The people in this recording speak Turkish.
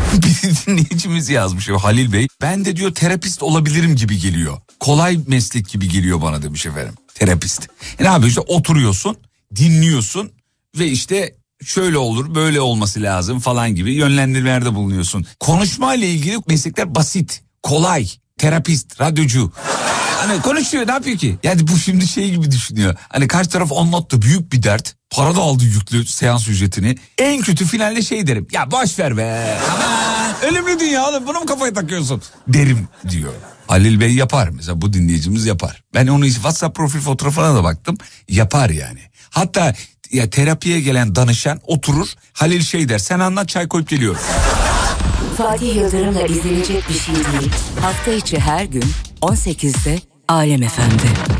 Bir dinleyicimiz yazmış Halil Bey. Ben de diyor terapist olabilirim gibi geliyor. Kolay meslek gibi geliyor bana demiş efendim. Terapist. Ne yapıyor işte, oturuyorsun, dinliyorsun ve işte şöyle olur, böyle olması lazım falan gibi yönlendirmelerde bulunuyorsun. Konuşma ile ilgili meslekler basit, kolay. Terapist, radyocu. Hani konuşuyor, ne yapıyor ki? Yani bu şimdi şey gibi düşünüyor. Hani karşı taraf anlattı, büyük bir dert. Para da aldı yüklü seans ücretini. En kötü finalde şey derim. Ya boş ver be. Aman ölümlü dünya oğlum, bunu mu kafaya takıyorsun? Derim diyor. Halil Bey yapar mesela, bu dinleyicimiz yapar. Ben onun WhatsApp profil fotoğrafına da baktım. Yapar yani. Hatta ya terapiye gelen danışan oturur. Halil şey der, sen anlat, çay koyup geliyorum. Fatih Yıldırım'la izlenecek bir şey değil. Hafta içi her gün 18'de Alem FM'de.